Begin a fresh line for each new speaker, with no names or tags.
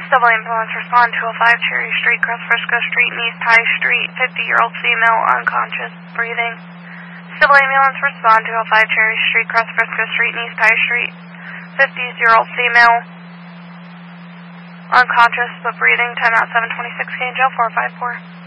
Civil ambulance respond 205 Cherry Street, Cross Frisco Street, and East High Street. 50-year-old female unconscious, breathing. Civil ambulance respond 205 Cherry Street, Cross Frisco Street, and East High Street. 50-year-old female unconscious but breathing. 10 out 726 K in jail 454.